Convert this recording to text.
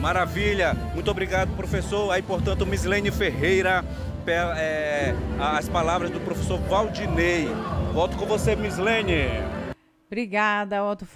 Maravilha, muito obrigado, professor. Aí, portanto, Mislene Ferreira, as palavras do professor Valdinei. Volto com você, Mislene. Obrigada, Otto.